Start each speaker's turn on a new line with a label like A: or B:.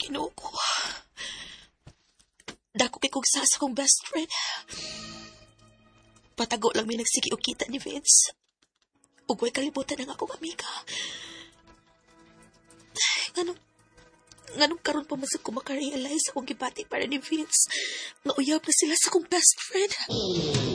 A: Ginoo ko. Dako kay kong sa kong best friend. Patago lang may nagsigi og kita ni Vince. Ug way kalibutan ang akong amiga. Nganong karon pa masag ko makarealize akong gibati para ni Vince nga uyab na sila sa kong best friend.